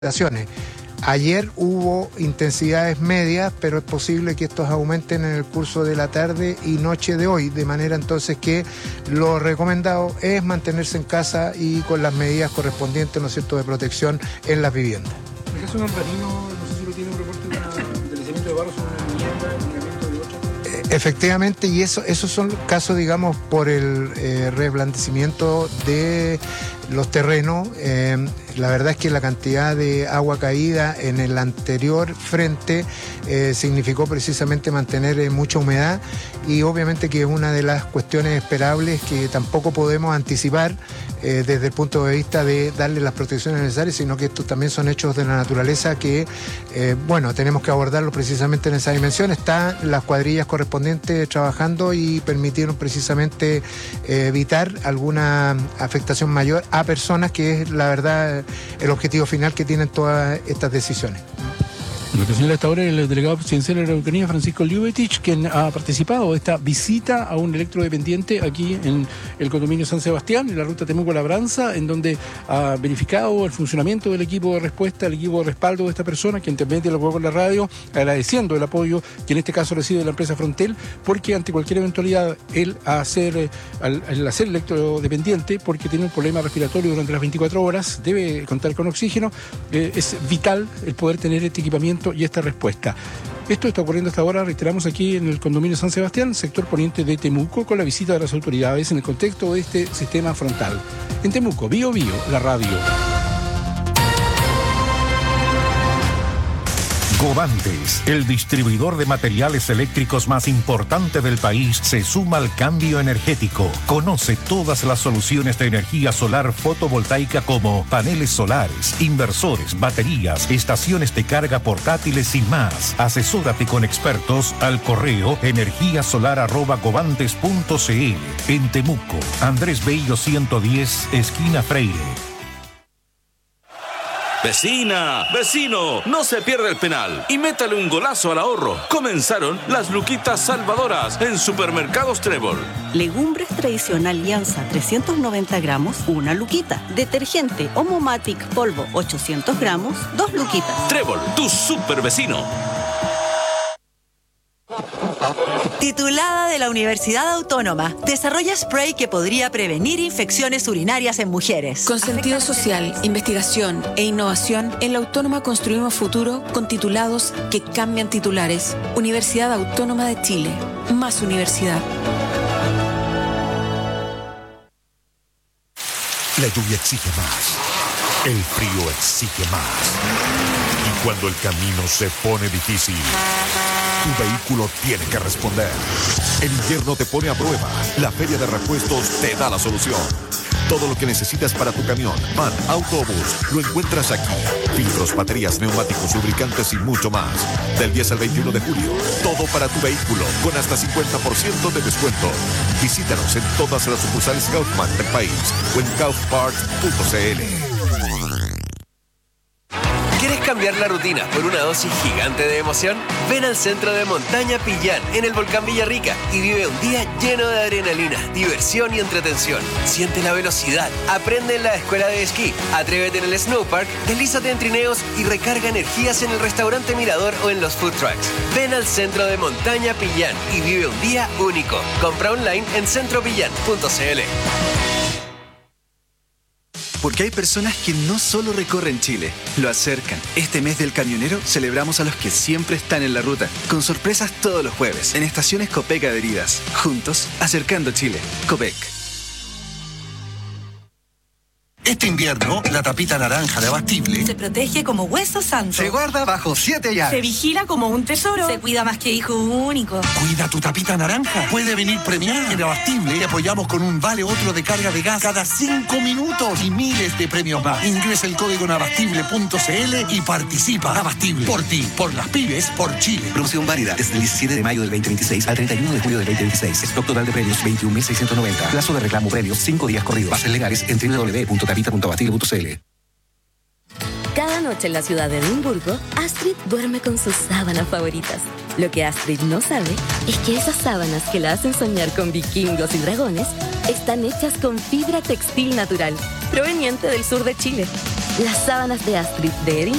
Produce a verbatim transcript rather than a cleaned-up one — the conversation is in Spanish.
Ayer hubo intensidades medias, pero es posible que estos aumenten en el curso de la tarde y noche de hoy, de manera entonces que lo recomendado es mantenerse en casa y con las medidas correspondientes, ¿no es cierto?, de protección en las viviendas. En el caso de Alvarino, no sé si lo tiene un reporte de un deslizamiento de barro sobre una vivienda, un movimiento de otra. Efectivamente, y eso, esos son casos, digamos, por el eh, reblandecimiento de los terrenos. Eh, la verdad es que la cantidad de agua caída en el anterior frente eh, significó precisamente mantener eh, mucha humedad, y obviamente que es una de las cuestiones esperables que tampoco podemos anticipar eh, desde el punto de vista de darle las protecciones necesarias, sino que estos también son hechos de la naturaleza que, eh, bueno, tenemos que abordarlo precisamente en esa dimensión. Están las cuadrillas correspondientes trabajando y permitieron precisamente eh, evitar alguna afectación mayor a personas, que es la verdad el objetivo final que tienen todas estas decisiones. Lo que señala hasta ahora el delegado presidencial de la Araucanía, Francisco Liubetich, quien ha participado de esta visita a un electrodependiente aquí en el condominio San Sebastián, en la ruta Temuco-Labranza, en donde ha verificado el funcionamiento del equipo de respuesta, el equipo de respaldo de esta persona, que interviene y lo con la radio, agradeciendo el apoyo que en este caso recibe la empresa Frontel, porque ante cualquier eventualidad, él hacer, al, al hacer electrodependiente, porque tiene un problema respiratorio durante las veinticuatro horas, debe contar con oxígeno, eh, es vital el poder tener este equipamiento y esta respuesta. Esto está ocurriendo hasta ahora, reiteramos, aquí en el condominio San Sebastián, sector poniente de Temuco, con la visita de las autoridades en el contexto de este sistema frontal. En Temuco, Bio Bio, la radio. Govantes, el distribuidor de materiales eléctricos más importante del país, se suma al cambio energético. Conoce todas las soluciones de energía solar fotovoltaica como paneles solares, inversores, baterías, estaciones de carga portátiles y más. Asesórate con expertos al correo energíasolar arroba govantes punto cl. En Temuco, Andrés Bello ciento diez, esquina Freire. Vecina, vecino, no se pierda el penal y métale un golazo al ahorro. Comenzaron las luquitas salvadoras en Supermercados Trébol. Legumbres tradicional Alianza trescientos noventa gramos, una luquita. Detergente Omomatic polvo ochocientos gramos, dos luquitas. Trébol, tu super vecino. Titulada de la Universidad Autónoma, desarrolla spray que podría prevenir infecciones urinarias en mujeres. Con sentido social, investigación e innovación, en la Autónoma construimos futuro con titulados que cambian titulares. Universidad Autónoma de Chile. Más universidad. La lluvia exige más. El frío exige más. Y cuando el camino se pone difícil, tu vehículo tiene que responder. El invierno te pone a prueba. La Feria de Repuestos te da la solución. Todo lo que necesitas para tu camión, van, autobús, lo encuentras aquí. Filtros, baterías, neumáticos, lubricantes y mucho más. Del diez al veintiuno de julio, todo para tu vehículo, con hasta cincuenta por ciento de descuento. Visítanos en todas las sucursales Kaufman del país o en kaufparts punto cl. ¿Quieres cambiar la rutina por una dosis gigante de emoción? Ven al centro de montaña Pillán, en el volcán Villarrica, y vive un día lleno de adrenalina, diversión y entretención. Siente la velocidad, aprende en la escuela de esquí, atrévete en el snowpark, deslízate en trineos y recarga energías en el restaurante Mirador o en los food trucks. Ven al centro de montaña Pillán y vive un día único. Compra online en centro pillán punto cl. Porque hay personas que no solo recorren Chile, lo acercan. Este mes del camionero celebramos a los que siempre están en la ruta, con sorpresas todos los jueves, en estaciones Copec adheridas. Juntos, acercando Chile. Copec. Este invierno, la tapita naranja de Abastible Se protege como hueso santo. se guarda bajo siete llaves. Se vigila como un tesoro. Se cuida más que hijo único. Cuida tu tapita naranja. Puede venir premiada. En Abastible te apoyamos con un vale otro de carga de gas cada cinco minutos y miles de premios más. Ingresa el código en abastible punto cl y participa. Abastible. Por ti, por las pymes, por Chile. Promoción válida desde el diecisiete de mayo del veinte veintiséis al treinta y uno de julio del veinte veintiséis. Stock total de premios veintiún mil seiscientos noventa. Plazo de reclamo premios cinco días corridos. Bases legales en doble u doble u doble u punto tapita punto abastible punto cl. Cada noche en la ciudad de Edimburgo, Astrid duerme con sus sábanas favoritas. Lo que Astrid no sabe es que esas sábanas que la hacen soñar con vikingos y dragones están hechas con fibra textil natural, proveniente del sur de Chile. Las sábanas de Astrid de Erin